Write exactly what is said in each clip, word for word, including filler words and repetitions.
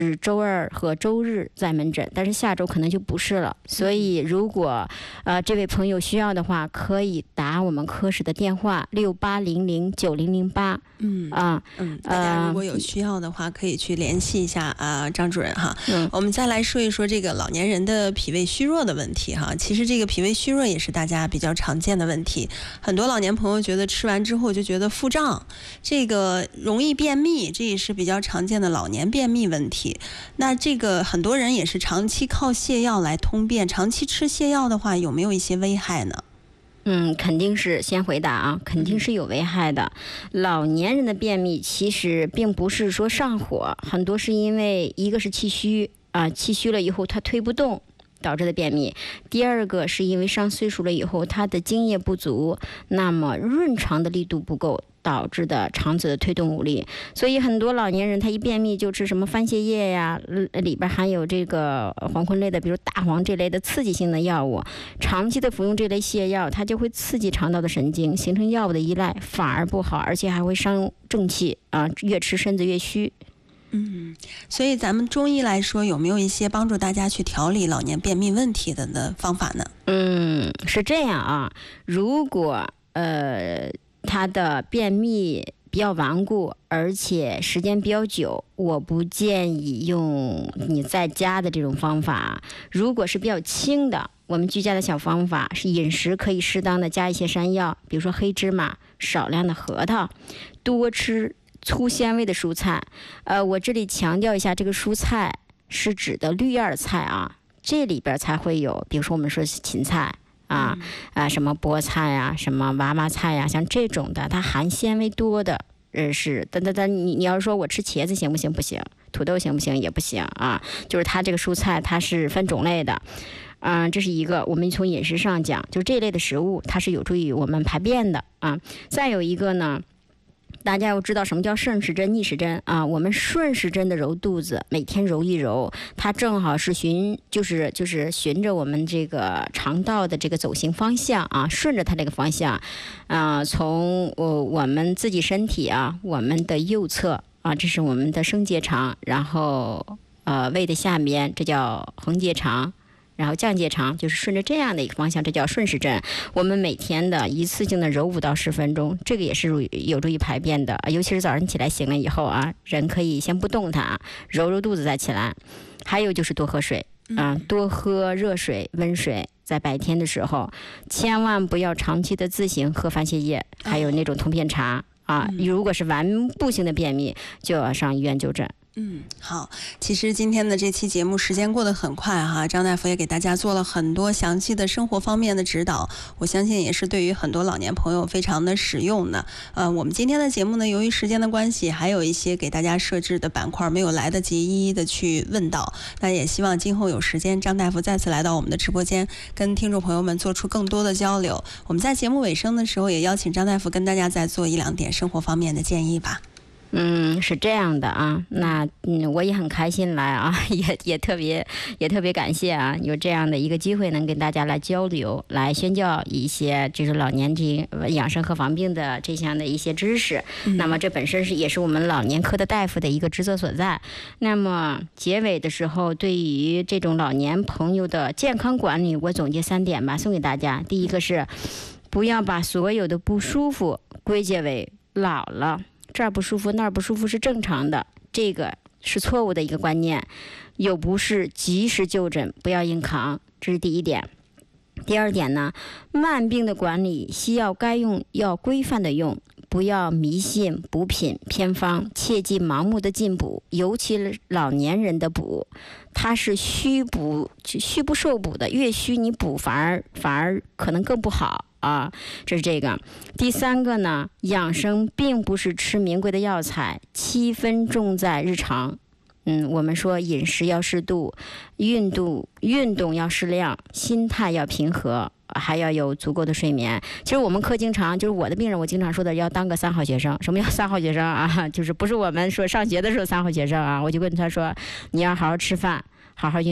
是周二和周日在门诊，但是下周可能就不是了。所以如果呃这位朋友需要的话，可以打我们科室的电话六八零零九零零八。 嗯啊嗯，大家如果有需要的话，可以去联系一下啊、呃、张主任哈。嗯，我们再来说一说这个老年人的脾胃虚弱的问题哈。其实这个脾胃虚弱也是大家比较常见的问题，很多老年朋友觉得吃完之后就觉得腹胀，这个容易便秘，这也是比较常见的老年便秘问题。那这个很多人也是长期靠泻药来通便，长期吃泻药的话有没有一些危害呢？ 嗯，肯定是先回答啊，肯定是有危害的。老年人的便秘其实并不是说上火，很多是因为一个是气虚啊、呃，气虚了以后他推不动导致的便秘，第二个是因为上岁数了以后他的津液不足，那么润肠的力度不够导致的肠子的推动无力。所以很多老年人他一便秘就吃什么番泻叶呀，里边含有这个黄酮类的，比如大黄这类的刺激性的药物，长期的服用这类泻药，它就会刺激肠道的神经，形成药物的依赖，反而不好，而且还会伤正气啊，越吃身子越虚。 嗯，所以咱们中医来说，有没有一些帮助大家去调理老年便秘问题的的方法呢？ 嗯，是这样啊，如果呃他的便秘比较顽固，而且时间比较久，我不建议用你在家的这种方法。如果是比较轻的，我们居家的小方法是饮食可以适当的加一些山药，比如说黑芝麻，少量的核桃，多吃粗纤维的蔬菜。呃，我这里强调一下，这个蔬菜是指的绿叶菜啊，这里边才会有，比如说我们说芹菜啊啊，什么菠菜啊，什么娃娃菜呀、啊，像这种的，它含纤维多的，呃是，但但但你你要说我吃茄子行不行？不行，土豆行不行？也不行啊。就是它这个蔬菜它是分种类的，嗯、呃，这是一个。我们从饮食上讲，就是这类的食物它是有助于我们排便的啊。再有一个呢。大家要知道什么叫顺时针逆时针啊？我们顺时针的揉肚子，每天揉一揉，它正好是循就是就是循着我们这个肠道的这个走行方向啊，顺着它这个方向啊，从我我们自己身体啊，我们的右侧啊，这是我们的升结肠，然后呃胃的下面这叫横结肠。然后降结肠就是顺着这样的一个方向，这叫顺时针。我们每天的一次性的揉五到十分钟，这个也是有助于排便的，尤其是早上起来醒了以后啊，人可以先不动它，揉揉肚子再起来。还有就是多喝水啊，多喝热水、温水。在白天的时候，千万不要长期的自行喝番泻叶，还有那种通便茶啊。如果是顽固性的便秘，就要上医院就诊。 嗯，好，其实今天的这期节目时间过得很快哈，张大夫也给大家做了很多详细的生活方面的指导，我相信也是对于很多老年朋友非常的实用的。呃，我们今天的节目呢，由于时间的关系，还有一些给大家设置的板块没有来得及一一的去问到，那也希望今后有时间，张大夫再次来到我们的直播间，跟听众朋友们做出更多的交流。我们在节目尾声的时候，也邀请张大夫跟大家再做一两点生活方面的建议吧。 嗯，是这样的啊，那嗯，我也很开心来啊，也也特别也特别感谢啊，有这样的一个机会能跟大家来交流，来宣教一些就是老年这养生和防病的这项的一些知识。嗯、那么这本身是也是我们老年科的大夫的一个职责所在。那么结尾的时候，对于这种老年朋友的健康管理，我总结三点吧，送给大家。第一个是，不要把所有的不舒服归结为老了。这儿不舒服那儿不舒服是正常的，这个是错误的一个观念。有不适及时就诊，不要硬扛，这是第一点。第二点呢，慢病的管理，西药该用要规范的用，不要迷信补品偏方，切忌盲目的进补，尤其是老年人的补，它是虚补虚不受补的，越虚你补反而反而可能更不好。啊，这是这个。第三个呢，养生并不是吃名贵的药材，七分重在日常。嗯，我们说饮食要适度，运动运动要适量，心态要平和，还要有足够的睡眠。其实我们科经常就是我的病人，我经常说的要当个三好学生。什么叫三好学生啊？就是不是我们说上学的时候三好学生啊？我就跟他说，你要好好吃饭，好好运动，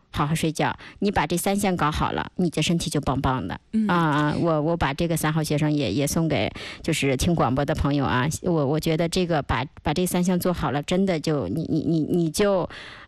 好好睡觉。你把这三项搞好了，你的身体就棒棒的。 嗯啊，我我把这个三好学生也也送给就是听广播的朋友啊，我我觉得这个把把这三项做好了，真的就你你你你就。